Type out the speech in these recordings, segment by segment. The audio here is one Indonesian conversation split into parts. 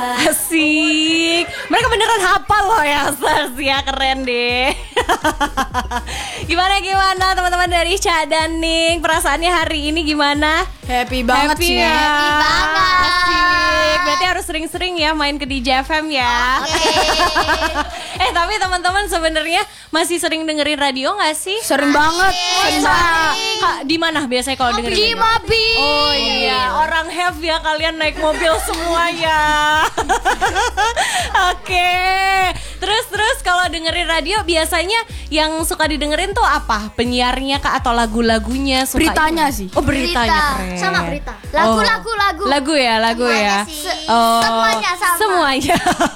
Asik. Mereka beneran hafal loh ya, Stars ya, keren deh. Gimana teman-teman dari Ca dan Ning? Perasaannya hari ini gimana? Happy banget sih. Ya? Happy banget. Asik. Berarti harus sering-sering ya main ke DJ FM ya. Tapi teman-teman sebenarnya masih sering dengerin radio nggak sih? Sering banget. Di mana biasanya kalau dengerin? Di mobil. Oh iya, orang have ya kalian naik mobil semua ya. Oke. Terus kalau dengerin radio biasanya yang suka didengerin tuh apa? Penyiarnya kah atau lagu-lagunya? Beritanya sih. Oh, beritanya keren. Sama berita. Lagu. Lagu ya. Semuanya sih. Semuanya sama. Semuanya.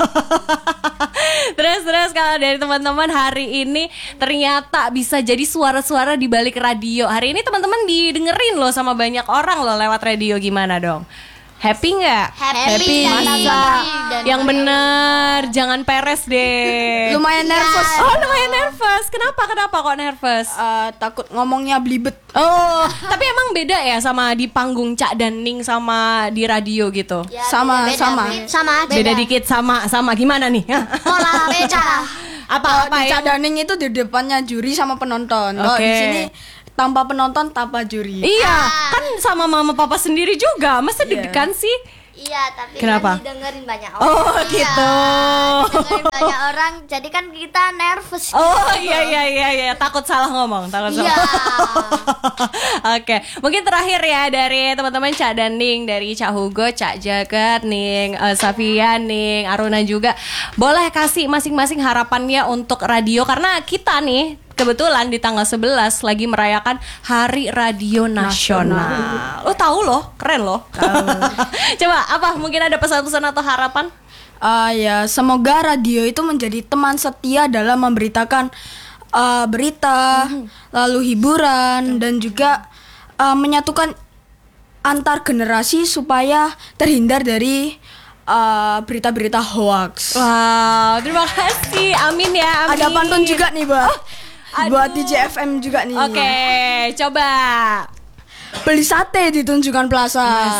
Terus kalau dari teman-teman hari ini ternyata bisa jadi suara-suara di balik radio. Hari ini teman-teman didengerin loh sama banyak orang loh lewat radio, gimana dong? Happy nggak? Happy. Masa yang bener, jangan peres deh. Lumayan nervous. Oh, lumayan nervous. Kenapa kok nervous? Takut ngomongnya belibet. Oh, tapi emang beda ya sama di panggung Ca dan Ning sama di radio gitu. Ya, Sama beda. sama. Sama aja. Beda dikit sama gimana nih? Pola beda. Apa Di ya? Cadaning itu di depannya juri sama penonton. Kalau di Oke. sini tanpa penonton, tanpa juri. Iya, kan sama mama papa sendiri juga. Masa deg-degan sih? Iya, tapi Kenapa? kan didengerin banyak orang. Oh, gitu. Didengerin banyak orang, jadi kan kita nervous. Oh iya, takut salah ngomong, Iya. Oke, mungkin terakhir ya dari teman-teman Ca dan Ning, dari Ca Hugo, Ca Jagat, Ning, Safia, Ning, Aruna juga. Boleh kasih masing-masing harapannya untuk radio karena kita nih kebetulan di tanggal 11 lagi merayakan Hari Radio Nasional. Lo tahu loh, keren loh. Coba apa? Mungkin ada pesan-pesan atau harapan? Ya, semoga radio itu menjadi teman setia dalam memberitakan berita, lalu hiburan, dan juga menyatukan antar generasi supaya terhindar dari berita-berita hoax. Wow, terima kasih. Amin ya. Amin. Ada pantun juga nih, buat DJ FM juga nih. Oke, coba. Beli sate di Tunjungan Plaza.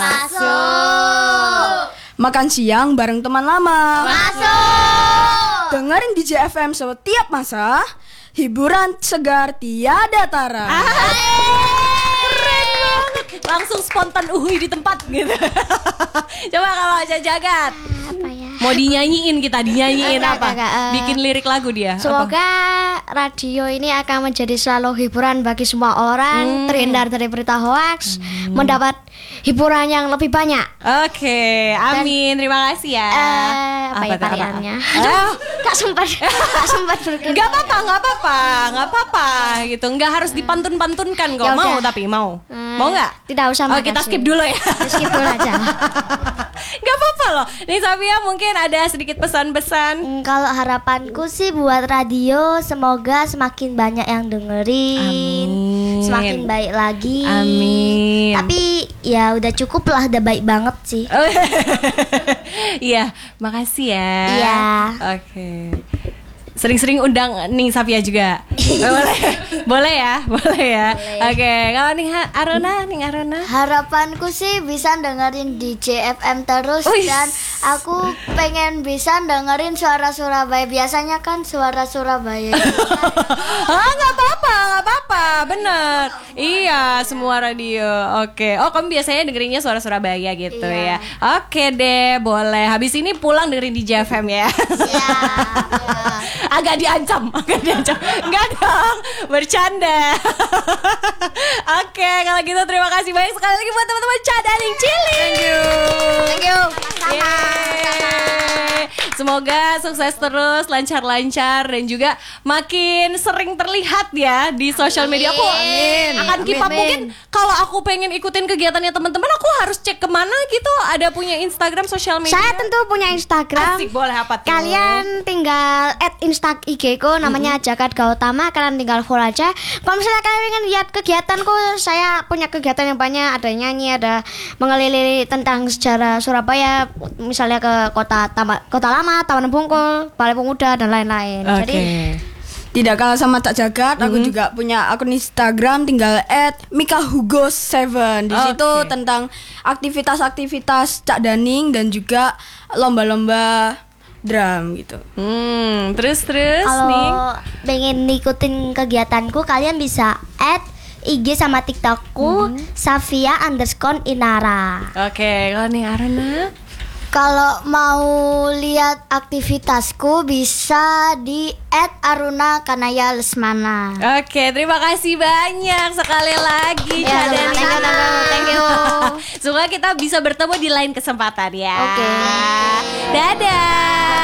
Masuk. Makan siang bareng teman lama. Masuk. Dengerin DJ FM setiap masa. Hiburan segar tiada tara. Keren banget. Langsung spontan uhui di tempat gitu. Coba kalau Ca Jagat. Apa ya? Mau dinyanyiin dinyanyiin apa? Enggak, Bikin lirik lagu dia. Semoga radio ini akan menjadi selalu hiburan bagi semua orang, terhindar dari berita hoax, mendapat hiburan yang lebih banyak. Oke, amin. Terima kasih ya. Apa ya tuh, variannya? Ah. Gak sempat berpikir. Nggak apa-apa gitu. Nggak harus dipantun-pantunkan kok. Ya Mau udah. tapi mau nggak? Tidak usah. Oh, kita skip dulu ya. Skip dulu aja. Nggak apa-apa loh. Nih Safia mungkin ada sedikit pesan-pesan. Kalau harapanku sih buat radio semoga semakin banyak yang dengerin, Amin. semakin baik lagi. Amin. Tapi ya udah cukup lah, udah baik banget sih. Iya, makasih ya. Iya. Oke. Sering-sering undang Ning Safia juga. Boleh ya. Oke, kalau Ning Aruna. Harapanku sih bisa dengerin DJ FM terus. Uish. Dan aku pengen bisa dengerin suara Surabaya. Biasanya kan suara Surabaya. Nggak apa-apa, bener. Iya, semua radio. Oke. Oh, kamu biasanya dengerinnya suara Surabaya gitu Iya. ya. Oke deh, boleh. Habis ini pulang dengerin DJ FM ya. Ya. Agak diancam. Enggak dong, bercanda. Oke, kalau gitu terima kasih banyak sekali lagi buat teman-teman Ca dan Ning Cili. Thank you. Yeay. Semoga sukses terus, lancar-lancar dan juga makin sering terlihat ya di sosial media. Aku akan keep up. Mungkin kalau aku pengen ikutin kegiatannya teman-teman, aku harus cek kemana gitu. Ada punya Instagram sosial media? Saya tentu punya Instagram. Asik, boleh apa tuh? Kalian tinggal IG ku namanya Jagat Gautama. Kalian tinggal follow aja. Kalau misalnya kalian ingin lihat kegiatanku, saya punya kegiatan yang banyak. Ada nyanyi, ada mengelilingi tentang sejarah Surabaya. Misalnya ke kota Lama, Taman Bungkul, Balai Pemuda dan lain-lain. Oke. Jadi Tidak kalah sama Cak Jagat, aku juga punya akun Instagram, tinggal @mikahugo7. Di situ Oke. tentang aktivitas-aktivitas Cak Daning dan juga lomba-lomba drum gitu. Terus ning. Kalau pengen ngikutin kegiatanku, kalian bisa IG sama TikTokku Safia_Inara. Oke, kalau nih Aruna. Kalau mau lihat aktivitasku bisa di @aruna_kanaya_lesmana. Oke, terima kasih banyak sekali lagi Ya, Ca dan thank you, Ning. thank you. Semoga kita bisa bertemu di lain kesempatan ya. Oke. Dadah.